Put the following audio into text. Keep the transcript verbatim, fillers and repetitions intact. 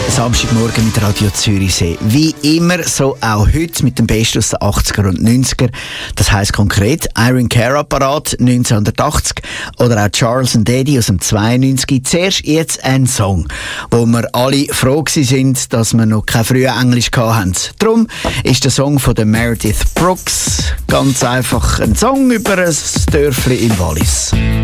Samstagmorgen mit Radio Zürichsee. Wie immer, so auch heute mit dem Besten aus den achtziger und neunziger. Das heisst konkret Irene Cara Parade neunzehnhundertachtzig oder auch Charles and Eddie aus dem zweiundneunzig. Zuerst jetzt ein Song, wo wir alle froh sind, dass wir noch kein frühes Englisch hatten. Darum ist der Song von der Meredith Brooks ganz einfach ein Song über ein Dörfli im Wallis.